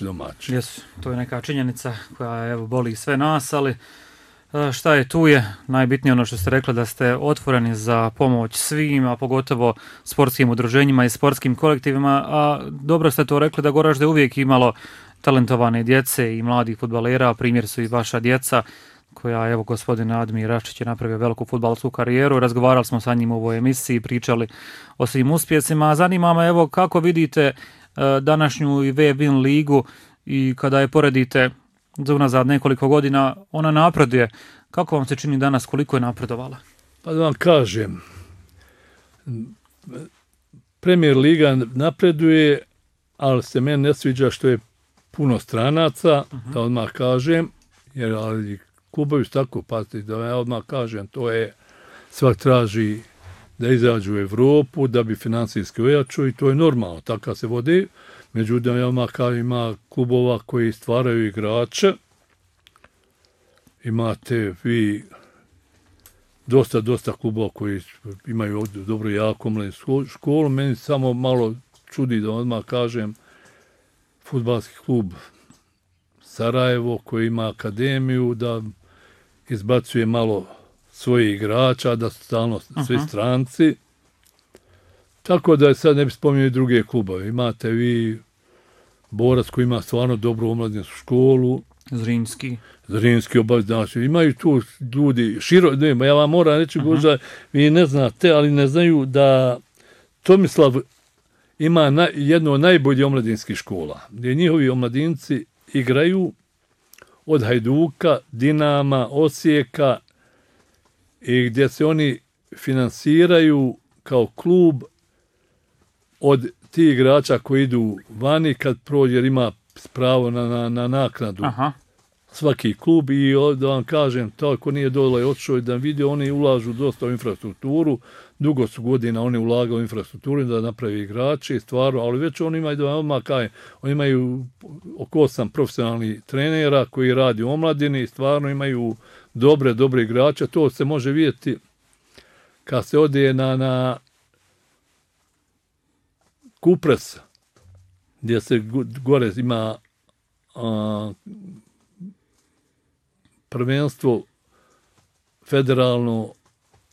naši domaći. Jesu, to je neka činjenica koja evo boli sve nas, ali šta je tu je najbitnije ono što ste rekli da ste otvoreni za pomoć svim, a pogotovo sportskim udruženjima i sportskim kolektivima, a dobro ste to rekli da Goražde uvijek imalo talentovane djece i mladih fudbalera, primjer su i vaša djeca koja, evo, gospodin Admir Raščić je napravio veliku fudbalsku karijeru, razgovarali smo sa njim u ovoj emisiji, pričali o svim uspjesima, zanima me, evo, kako vidite današnju i V-Win ligu i kada je poredite za unazad nekoliko godina, ona napreduje. Kako vam se čini danas, koliko je napredovala? Pa da vam kažem, Premier liga napreduje, ali se meni ne sviđa što je puno stranaca, da odmah kažem, jer ali klubovi su tako, pazite, da ja odmah kažem, to je, svak traži da izađu u Evropu, da bi financijski ojaču i to je normalno, tako se vodi. Međutim, ja odmah kažem, ima klubova koji stvaraju igrače, imate vi dosta klubova koji imaju dobro jako mladsku školu. Meni samo malo čudi da odmah kažem fudbalski klub Sarajevo koji ima akademiju da izbacuje malo svojih igrača, da su stalno svi stranci. Tako da sad ne bi spominjali druge klubove. Imate vi Borac koji ima stvarno dobru omladinsku školu. Zrinski obavezno. Znači, imaju tu ljudi ja vam moram reći, možda vi ne znate, ali ne znaju da Tomislav ima jednu od najboljih omladinskih škola, gdje njihovi omladinci igraju od Hajduka, Dinama, Osijeka i gdje se oni finansiraju kao klub od tih igrača koji idu vani kad prođe, jer ima pravo na naknadu. Svaki klub i da vam kažem, tako nije dole otišao da vidi, oni ulažu dosta u infrastrukturu, dugo su godina oni ulagali u infrastrukturu da napravi igrače, stvarno, ali već oni imaju, da vam odmah kažem, oni imaju oko 8 profesionalnih trenera koji radi u omladini i stvarno imaju dobre igrače, to se može vidjeti kad se ode na Kupres, gdje se gore ima prvenstvo federalno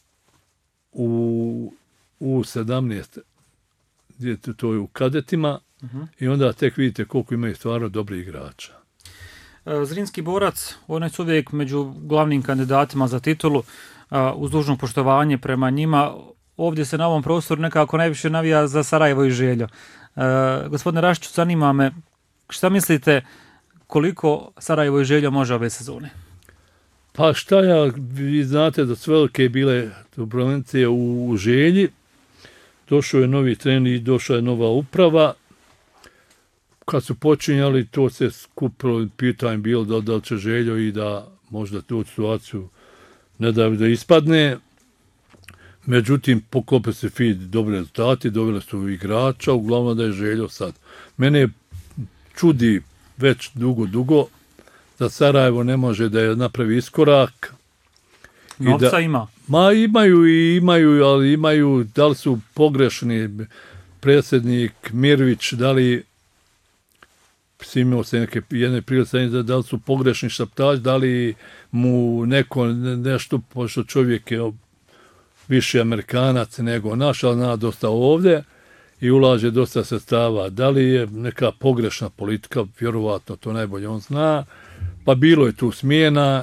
u 17, gdje to je u kadetima, i onda tek vidite koliko imaju stvarno dobri igrača. Zrinski Borac, on su uvijek među glavnim kandidatima za titulu, uz dužno poštovanje prema njima. Ovdje se na ovom prostoru nekako najviše navija za Sarajevo i Željo. Gospodine Raščiću, zanima me, šta mislite koliko Sarajevo i Željo može ove sezone? Pa vi znate da su velike bile turbulencije u Želji, došao je novi trener i došla je nova uprava. Kad su počinjali, to se skupilo, pitanje bilo da li će Željo i da možda tu situaciju ne daju da ispadne. Međutim, poklope se dobri rezultati, doveli su igrača, uglavnom da je Željo sad. Mene čudi već dugo da Sarajevo ne može da je napravi iskorak. Novca ima? Ma imaju, ali imaju, da li su pogrešni predsjednik Mirvić, da li imao se jedne prilike, da li su pogrešni šaptač, da li mu neko nešto, pošto čovjek je više Amerikanac nego naš, ali zna dosta ovdje i ulaže dosta sredstava. Da li je neka pogrešna politika, vjerovatno to najbolje on zna, pa bilo je tu smjena.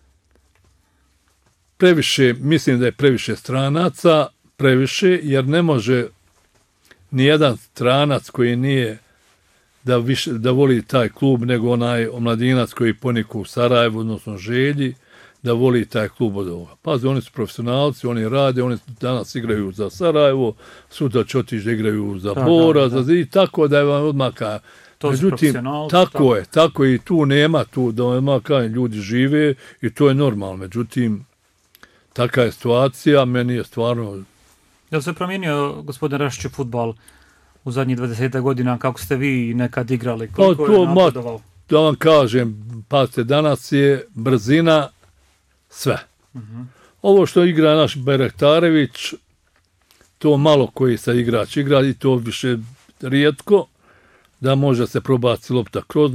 Mislim da je previše stranaca, jer ne može nijedan stranac koji nije da voli taj klub, nego onaj omladinac koji poniku u Sarajevu, odnosno Želji, da voli taj klub od ovoga. Pazi, oni su profesionalci, oni rade, oni danas igraju za Sarajevo, sutra će otići da igraju za Bora, i tako da je vam odmah kao. Međutim, tako i tu nema, tu da odmah kao ljudi žive i to je normalno. Međutim, taka je situacija, meni je stvarno. Je li se promijenio, gospodine Raščiću, fudbal u zadnjih 20 godina, kako ste vi nekad igrali? Koliko je napredovao? Da vam kažem, pazite, danas je brzina sve. Ovo što igra naš Bajraktarević, to malo koji sad igrač igra i to više rijetko, da može se probaciti lopta kroz